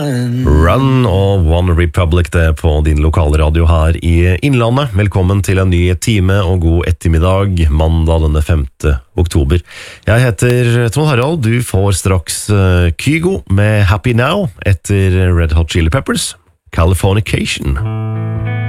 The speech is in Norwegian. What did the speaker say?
Run og One Republic det på din lokale radio her i Innlandet. Velkommen til en ny time og god ettermiddag, mandag denne 5. oktober. Jeg heter Trond Harald, du får straks Kygo med Happy Now etter Red Hot Chili Peppers, Californication.